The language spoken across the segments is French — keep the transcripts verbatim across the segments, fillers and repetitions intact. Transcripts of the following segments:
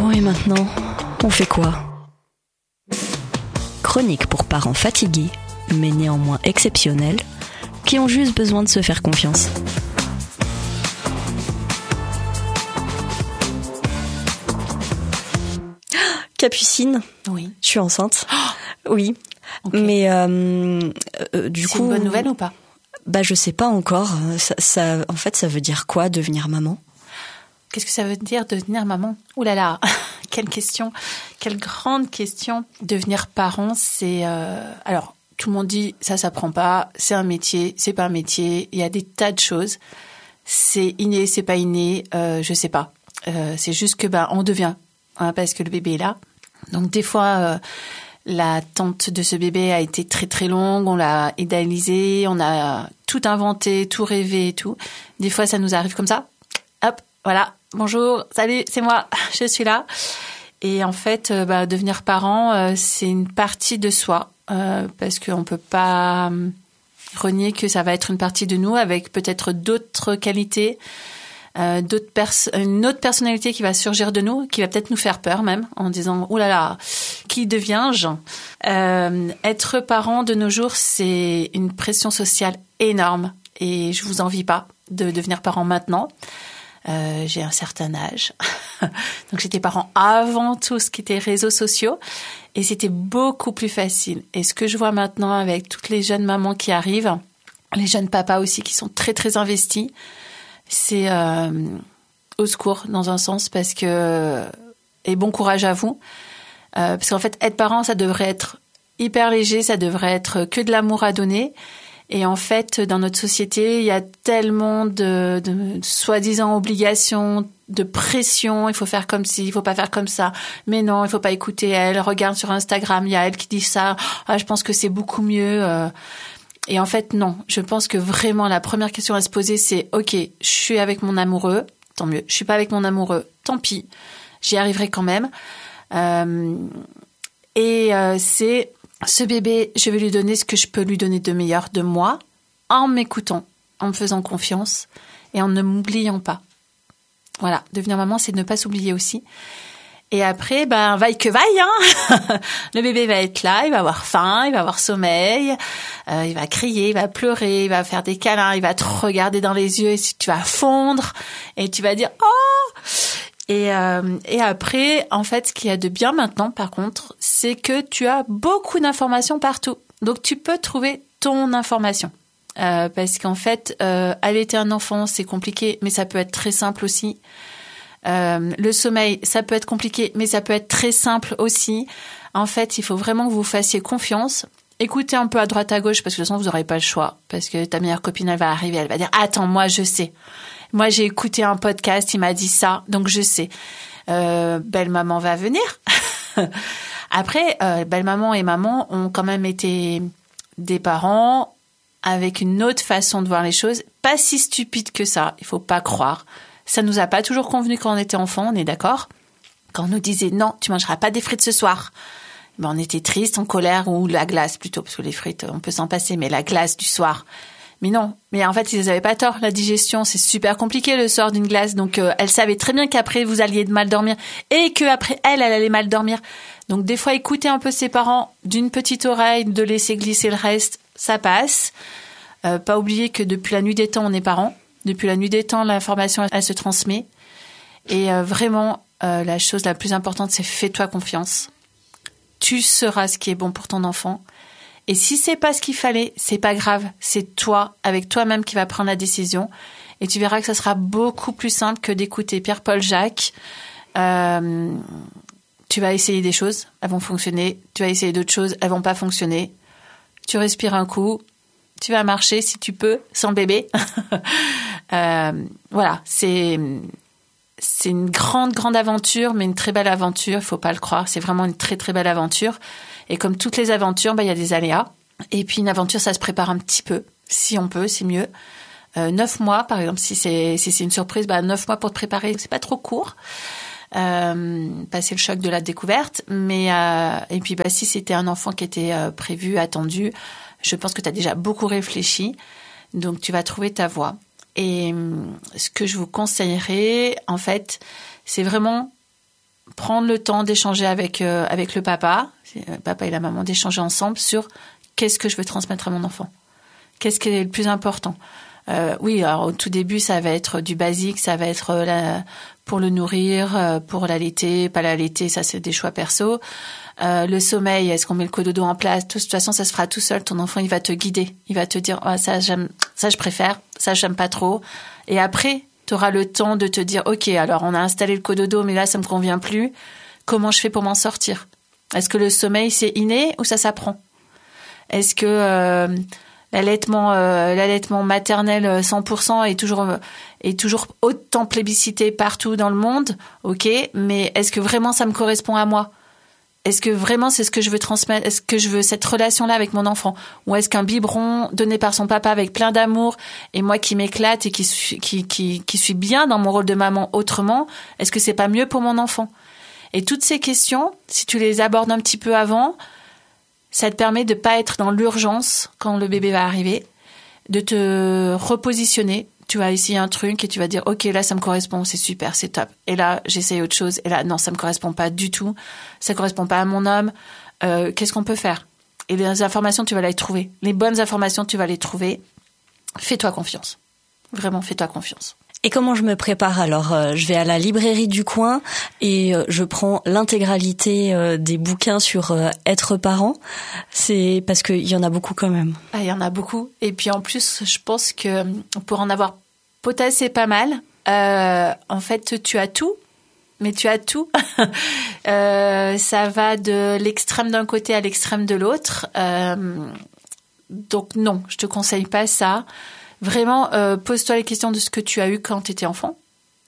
Bon, et maintenant, on fait quoi ? Chronique pour parents fatigués, mais néanmoins exceptionnels, qui ont juste besoin de se faire confiance. Capucine, oui. Je suis enceinte. Oh oui, okay. Mais euh, euh, du c'est coup... C'est une bonne nouvelle ou pas ? Bah, je sais pas encore. Ça, ça, en fait, ça veut dire quoi, devenir maman ? Qu'est-ce que ça veut dire, devenir maman ? Ouh là là, quelle question, quelle grande question. Devenir parent, c'est... Euh... Alors, tout le monde dit, ça s'apprend pas, c'est un métier, c'est pas un métier, il y a des tas de choses. C'est inné, c'est pas inné, euh, je sais pas. Euh, c'est juste que, bah, on devient, hein, parce que le bébé est là. Donc, des fois... Euh, L'attente de ce bébé a été très très longue, on l'a idéalisé, on a tout inventé, tout rêvé et tout. Des fois, ça nous arrive comme ça. Hop, voilà, bonjour, salut, c'est moi, je suis là. Et en fait, euh, bah, devenir parent, euh, c'est une partie de soi, euh, parce qu'on peut pas renier que ça va être une partie de nous avec peut-être d'autres qualités. Euh, d'autres pers- une autre personnalité qui va surgir de nous, qui va peut-être nous faire peur même, en disant « Ouh là là, qui deviens-je » euh, Être parent de nos jours, c'est une pression sociale énorme et je vous envie pas de devenir parent maintenant. Euh, j'ai un certain âge, donc j'étais parent avant tout ce qui était réseaux sociaux et c'était beaucoup plus facile. Et ce que je vois maintenant avec toutes les jeunes mamans qui arrivent, les jeunes papas aussi qui sont très très investis, c'est euh, au secours dans un sens parce que et bon courage à vous euh, parce qu'en fait être parent ça devrait être hyper léger, ça devrait être que de l'amour à donner et en fait dans notre société il y a tellement de, de, de soi-disant obligations, de pression, il faut faire comme ci, il faut pas faire comme ça, mais non il faut pas écouter elle, regarde sur Instagram il y a elle qui dit ça, ah je pense que c'est beaucoup mieux euh, Et en fait, non. Je pense que vraiment, la première question à se poser, c'est « Ok, je suis avec mon amoureux, tant mieux. Je suis pas avec mon amoureux, tant pis. J'y arriverai quand même. Euh, » Et euh, c'est « Ce bébé, je vais lui donner ce que je peux lui donner de meilleur de moi, en m'écoutant, en me faisant confiance et en ne m'oubliant pas. » Voilà, devenir maman, c'est de ne pas s'oublier aussi. Et après, ben, vaille que vaille, hein. Le bébé va être là, il va avoir faim, il va avoir sommeil, euh, il va crier, il va pleurer, il va faire des câlins, il va te regarder dans les yeux et tu vas fondre et tu vas dire « Oh !» Et, euh, et après, en fait, ce qu'il y a de bien maintenant, par contre, c'est que tu as beaucoup d'informations partout. Donc, tu peux trouver ton information. Euh, parce qu'en fait, euh, allaiter un enfant, c'est compliqué, mais ça peut être très simple aussi. Euh, le sommeil, ça peut être compliqué, mais ça peut être très simple aussi. En fait, il faut vraiment que vous fassiez confiance. Écoutez un peu à droite à gauche, parce que de toute façon, vous n'aurez pas le choix. Parce que ta meilleure copine, elle va arriver, elle va dire « Attends, moi, je sais. Moi, j'ai écouté un podcast, il m'a dit ça, donc je sais. Euh, » Belle maman va venir. Après, euh, belle maman et maman ont quand même été des parents avec une autre façon de voir les choses. Pas si stupide que ça, il faut pas croire. Ça nous a pas toujours convenu quand on était enfant, on est d'accord ? Quand on nous disait « Non, tu mangeras pas des frites ce soir », ben on était triste, en colère, ou la glace plutôt, parce que les frites, on peut s'en passer, mais la glace du soir. Mais non, mais en fait, ils avaient pas tort. La digestion, c'est super compliqué le soir d'une glace. Donc, euh, elle savait très bien qu'après, vous alliez mal dormir et qu'après, elle, elle allait mal dormir. Donc, des fois, écouter un peu ses parents d'une petite oreille, de laisser glisser le reste, ça passe. Euh, pas oublier que depuis la nuit des temps, on est parents. Depuis la nuit des temps, l'information, elle se transmet. Et euh, vraiment, euh, la chose la plus importante, c'est fais-toi confiance. Tu sauras ce qui est bon pour ton enfant. Et si c'est pas ce qu'il fallait, c'est pas grave. C'est toi, avec toi-même, qui va prendre la décision. Et tu verras que ça sera beaucoup plus simple que d'écouter Pierre-Paul Jacques. Euh, tu vas essayer des choses, elles vont fonctionner. Tu vas essayer d'autres choses, elles vont pas fonctionner. Tu respires un coup. Tu vas marcher si tu peux, sans bébé. euh, voilà, c'est c'est une grande, grande aventure, mais une très belle aventure. Il faut pas le croire, c'est vraiment une très, très belle aventure. Et comme toutes les aventures, bah, il y a des aléas. Et puis une aventure, ça se prépare un petit peu. Si on peut, c'est mieux. Euh, neuf mois, par exemple, si c'est si c'est une surprise, bah neuf mois pour te préparer, c'est pas trop court. Euh, passer le choc de la découverte. Mais euh, et puis bah si c'était un enfant qui était euh, prévu, attendu. Je pense que tu as déjà beaucoup réfléchi, donc tu vas trouver ta voie. Et ce que je vous conseillerais, en fait, c'est vraiment prendre le temps d'échanger avec euh, avec le papa, le papa et la maman, d'échanger ensemble sur qu'est-ce que je veux transmettre à mon enfant, qu'est-ce qui est le plus important. Euh, oui, alors au tout début, ça va être du basique, ça va être la, pour le nourrir, euh, pour l'allaiter, pas l'allaiter, ça c'est des choix perso. Euh, le sommeil, est-ce qu'on met le cododo en place? De toute façon, ça se fera tout seul. Ton enfant, il va te guider, il va te dire oh, ça j'aime, ça je préfère, ça j'aime pas trop. Et après, tu auras le temps de te dire ok, alors on a installé le cododo, mais là ça me convient plus. Comment je fais pour m'en sortir? Est-ce que le sommeil c'est inné ou ça s'apprend? Est-ce que euh, l'allaitement, euh, l'allaitement maternel cent pour cent est toujours est toujours autant plébiscité partout dans le monde? Ok, mais est-ce que vraiment ça me correspond à moi? Est-ce que vraiment c'est ce que je veux transmettre? Est-ce que je veux cette relation-là avec mon enfant? Ou est-ce qu'un biberon donné par son papa avec plein d'amour et moi qui m'éclate et qui suis, qui, qui, qui suis bien dans mon rôle de maman autrement, est-ce que c'est pas mieux pour mon enfant? Et toutes ces questions, si tu les abordes un petit peu avant, ça te permet de pas être dans l'urgence quand le bébé va arriver, de te repositionner. Tu vas essayer un truc et tu vas dire ok, là ça me correspond, c'est super, c'est top. Et là j'essaye autre chose et là non, ça me correspond pas du tout, ça correspond pas à mon homme. Euh, qu'est-ce qu'on peut faire? Et les informations tu vas les trouver, les bonnes informations tu vas les trouver. Fais-toi confiance, vraiment fais-toi confiance. Et comment je me prépare alors? euh, Je vais à la librairie du coin et euh, je prends l'intégralité euh, des bouquins sur euh, être parent. C'est parce qu'il y en a beaucoup quand même. Ah, il y en a beaucoup. Et puis en plus, je pense que pour en avoir potassé pas mal, euh, en fait, tu as tout. Mais tu as tout. euh, ça va de l'extrême d'un côté à l'extrême de l'autre. Euh, donc non, je te conseille pas ça. Vraiment, euh, pose-toi les questions de ce que tu as eu quand tu étais enfant.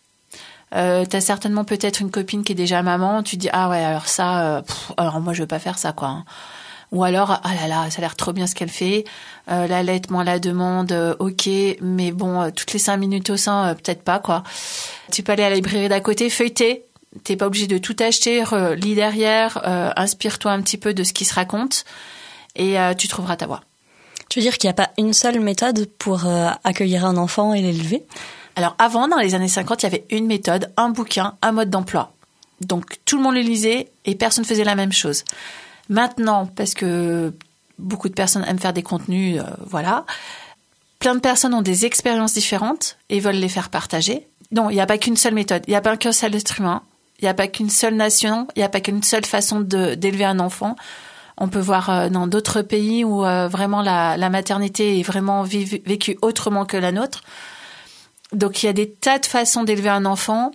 Euh, tu as certainement peut-être une copine qui est déjà maman. Tu te dis, ah ouais, alors ça, euh, pff, alors moi, je veux pas faire ça, quoi. Ou alors, ah là là, ça a l'air trop bien ce qu'elle fait. Euh, l'allaitement, la demande, euh, ok, mais bon, euh, toutes les cinq minutes au sein, euh, peut-être pas, quoi. Tu peux aller à la librairie d'à côté, feuilleter. T'es pas obligé de tout acheter. Euh, lis derrière, euh, inspire-toi un petit peu de ce qui se raconte et euh, tu trouveras ta voie. Tu veux dire qu'il n'y a pas une seule méthode pour euh, accueillir un enfant et l'élever? Alors avant, dans les années cinquante, il y avait une méthode, un bouquin, un mode d'emploi. Donc tout le monde le lisait et personne ne faisait la même chose. Maintenant, parce que beaucoup de personnes aiment faire des contenus, euh, voilà, plein de personnes ont des expériences différentes et veulent les faire partager. Non, il n'y a pas qu'une seule méthode, il n'y a pas qu'un seul être humain, il n'y a pas qu'une seule nation, il n'y a pas qu'une seule façon de, d'élever un enfant. On peut voir dans d'autres pays où euh, vraiment la, la maternité est vraiment vive, vécue autrement que la nôtre. Donc il y a des tas de façons d'élever un enfant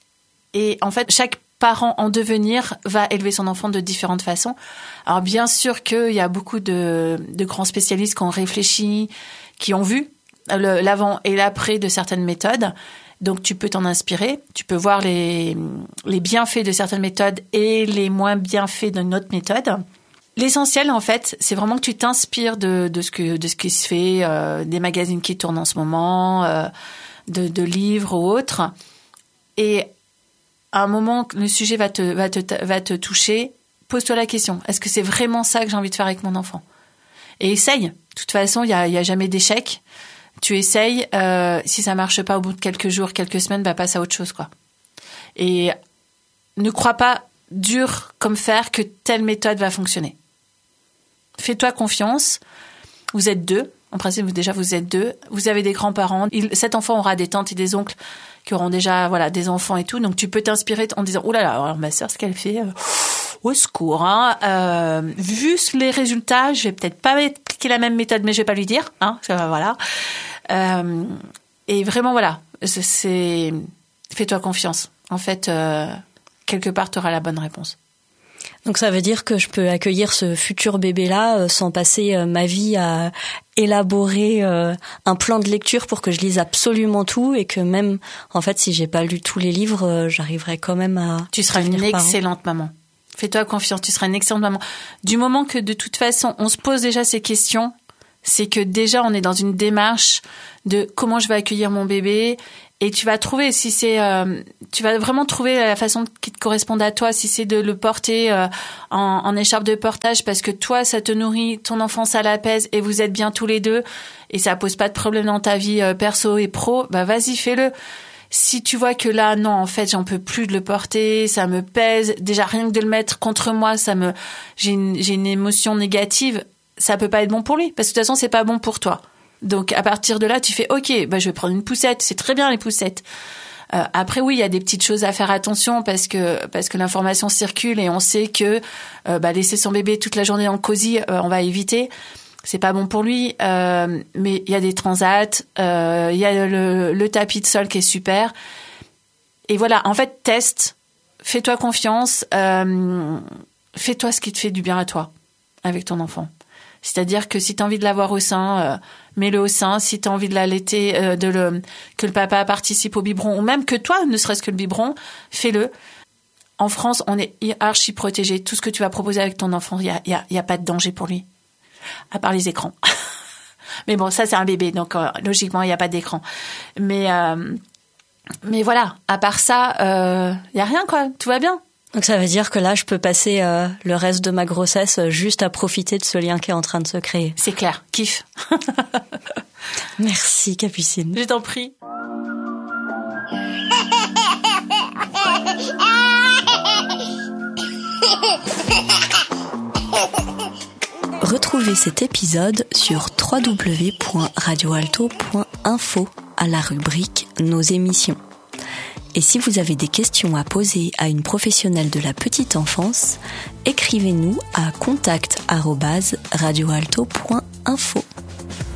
et en fait chaque parent en devenir va élever son enfant de différentes façons. Alors bien sûr qu'il y a beaucoup de, de grands spécialistes qui ont réfléchi, qui ont vu le, l'avant et l'après de certaines méthodes. Donc tu peux t'en inspirer, tu peux voir les, les bienfaits de certaines méthodes et les moins bienfaits d'une autre méthode. L'essentiel, en fait, c'est vraiment que tu t'inspires de, de ce que de ce qui se fait, euh, des magazines qui tournent en ce moment, euh, de, de livres ou autres. Et à un moment, le sujet va te va te va te toucher. Pose-toi la question est-ce que c'est vraiment ça que j'ai envie de faire avec mon enfant? Et essaye. De toute façon, il y a il y a jamais d'échec. Tu essayes. Euh, si ça marche pas au bout de quelques jours, quelques semaines, bah passe à autre chose, quoi. Et ne crois pas dur comme fer que telle méthode va fonctionner. Fais-toi confiance. Vous êtes deux. En principe, déjà, vous êtes deux. Vous avez des grands-parents. Il, cet enfant aura des tantes et des oncles qui auront déjà, voilà, des enfants et tout. Donc, tu peux t'inspirer en disant, oh là là, alors ma sœur, ce qu'elle fait, euh, au secours, hein. Euh, vu les résultats, je vais peut-être pas appliquer la même méthode, mais je vais pas lui dire, hein. Voilà. Euh, et vraiment, voilà. C'est, c'est, fais-toi confiance. En fait, euh, quelque part, tu auras la bonne réponse. Donc ça veut dire que je peux accueillir ce futur bébé-là euh, sans passer euh, ma vie à élaborer euh, un plan de lecture pour que je lise absolument tout et que même, en fait, si j'ai pas lu tous les livres, euh, j'arriverai quand même à... Tu seras une excellente maman. Fais-toi confiance, tu seras une excellente maman. Du moment que de toute façon, on se pose déjà ces questions, c'est que déjà on est dans une démarche de comment je vais accueillir mon bébé. Et tu vas trouver, si c'est, euh, tu vas vraiment trouver la façon qui te correspond à toi. Si c'est de le porter euh, en, en écharpe de portage parce que toi, ça te nourrit, ton enfant, ça l'apaise et vous êtes bien tous les deux et ça pose pas de problème dans ta vie euh, perso et pro, bah vas-y, fais-le. Si tu vois que là, non, en fait, j'en peux plus de le porter, ça me pèse. Déjà, rien que de le mettre contre moi, ça me, j'ai une, j'ai une émotion négative. Ça peut pas être bon pour lui, parce que de toute façon, c'est pas bon pour toi. Donc, à partir de là, tu fais, ok, bah, je vais prendre une poussette. C'est très bien, les poussettes. Euh, après, oui, il y a des petites choses à faire attention parce que, parce que l'information circule et on sait que, euh, bah, laisser son bébé toute la journée dans le cosy, euh, on va éviter. C'est pas bon pour lui, euh, mais il y a des transats, euh, il y a le, le tapis de sol qui est super. Et voilà, en fait, teste, fais-toi confiance, euh, fais-toi ce qui te fait du bien à toi avec ton enfant. C'est-à-dire que si tu as envie de l'avoir au sein, euh, mets-le au sein. Si tu as envie de l'allaiter, euh, de le, que le papa participe au biberon, ou même que toi, ne serait-ce que le biberon, fais-le. En France, on est archi protégé. Tout ce que tu vas proposer avec ton enfant, il y a, y a, y a pas de danger pour lui. À part les écrans. Mais bon, ça, c'est un bébé, donc euh, logiquement, il n'y a pas d'écran. Mais, euh, mais voilà, à part ça, il euh, n'y a rien, quoi. Tout va bien. Donc ça veut dire que là, je peux passer euh, le reste de ma grossesse juste à profiter de ce lien qui est en train de se créer. C'est clair, kiff. Merci, Capucine. Je t'en prie. Retrouvez cet épisode sur w w w point radio alto point info à la rubrique Nos émissions. Et si vous avez des questions à poser à une professionnelle de la petite enfance, écrivez-nous à contact arobase radio alto point info.